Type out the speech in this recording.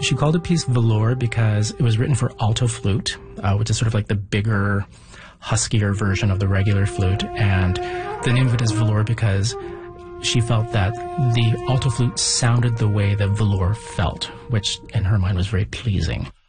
She called the piece Velour because it was written for alto flute, which is sort of like the bigger, huskier version of the regular flute. And the name of it is Velour because she felt that the alto flute sounded the way that velour felt, which in her mind was very pleasing.